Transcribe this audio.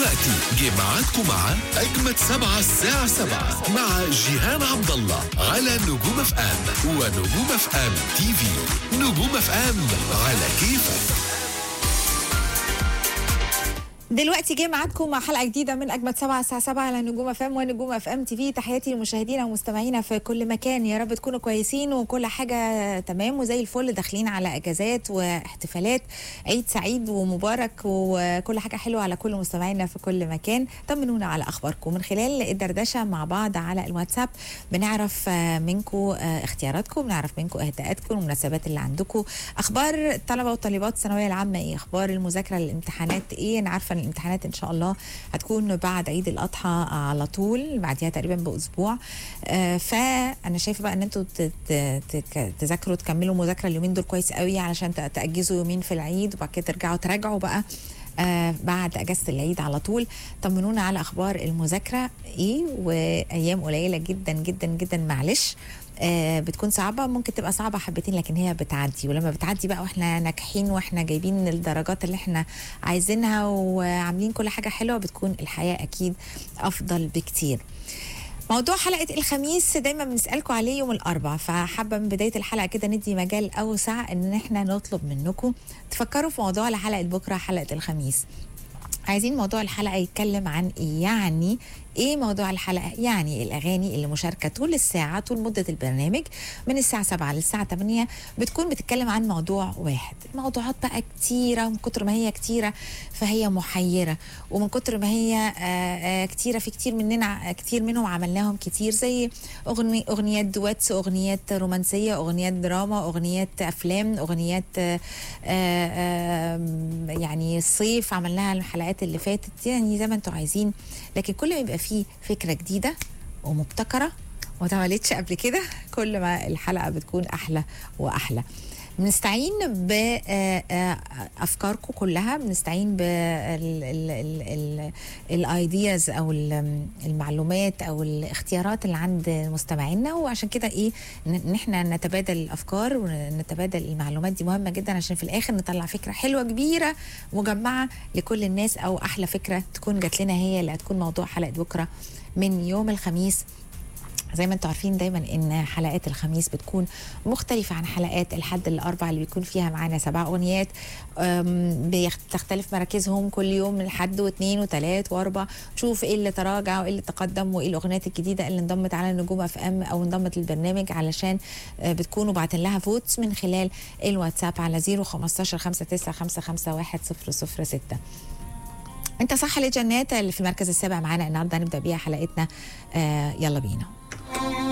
دلوقتي جه ميعادكم مع أجمد 7 الساعة 7 مع جيهان عبد الله على نجوم اف ام ونجوم اف ام تي في. نجوم اف ام على كيفك. دلوقتي جاي معاكم مع حلقه جديده من اجمد 7 الساعه 7 على نجوم اف ام ونجوم اف ام تي في. تحياتي لمشاهدينا ومستمعينا في كل مكان، يا رب تكونوا كويسين وكل حاجه تمام وزي الفل، داخلين على اجازات واحتفالات، عيد سعيد ومبارك وكل حاجه حلوه على كل مستمعينا في كل مكان. طمنونا على اخباركم من خلال الدردشه مع بعض على الواتساب، بنعرف منكم اختياراتكم، بنعرف منكم اهداءاتكم، المناسبات اللي عندكم، اخبار الطلبه والطالبات الثانويه العامه ايه، اخبار المذاكره للامتحانات ايه. انا عارفه الامتحانات ان شاء الله هتكون بعد عيد الاضحى على طول، بعديها تقريبا باسبوع. فانا شايفه بقى ان انتوا تذاكروا، تكملوا مذاكره اليومين دول كويس قوي علشان تاجزوا يومين في العيد وبعد كده ترجعوا تراجعوا بقى بعد اجازه العيد على طول. طمنونا على اخبار المذاكره ايه، وايام قليله جدا جدا جدا معلش بتكون صعبة، ممكن تبقى صعبة حبتين لكن هي بتعدي، ولما بتعدي بقى واحنا ناجحين واحنا جايبين الدرجات اللي احنا عايزينها وعاملين كل حاجة حلوة، بتكون الحياة أكيد أفضل بكتير. موضوع حلقة الخميس دايما بنسألكم عليه يوم الأربع، فحابة من بداية الحلقة كده ندي مجال أوسع إن احنا نطلب منكم تفكروا في موضوع لحلقة بكرة، حلقة الخميس. عايزين موضوع الحلقة يتكلم عن إيه؟ يعني ايه موضوع الحلقة؟ يعني الاغاني اللي مشاركة طول الساعة، طول مدة البرنامج من الساعة 7 للساعة 8 بتكون بتتكلم عن موضوع واحد. الموضوعات بقى كتيرة، من كتر ما هي كتيرة فهي محيرة، ومن كتر ما هي كتيرة في كتير منهم عملناهم كتير، زي اغنيات دويتس، اغنيات رومانسية، اغنيات دراما، اغنيات افلام، اغنيات يعني الصيف عملناها الحلقات اللي فاتت، يعني زي ما انتوا عايزين، لكن كل ما يبقى فيه فكرة جديدة ومبتكرة وما اتعملتش قبل كده كل ما الحلقة بتكون أحلى وأحلى. بنستعين بأفكاركم كلها، بنستعين بالايدياز أو المعلومات أو الاختيارات اللي عند مستمعينا، وعشان كده إيه إن إحنا نتبادل الأفكار ونتبادل المعلومات. دي مهمة جدا عشان في الآخر نطلع فكرة حلوة كبيرة مجمعة لكل الناس، أو أحلى فكرة تكون جات لنا هي اللي هتكون موضوع حلقة بكرة من يوم الخميس. زي ما انتم عارفين دايما ان حلقات الخميس بتكون مختلفة عن حلقات الحد الاربع اللي بيكون فيها معانا 7 اغنيات، بتختلف مراكزهم كل يوم من الحد واثنين وثلاث واربع، نشوف ايه اللي تراجع وايه اللي تقدم وايه الاغنيات الجديدة اللي انضمت على نجوم اف ام او انضمت للبرنامج، علشان بتكونوا باعتين لها فوتس من خلال الواتساب على 015 5955 1006. انت صح لجنات اللي في المركز السابع معانا النهارده، هنبدا بيها حلقتنا. يلا بينا.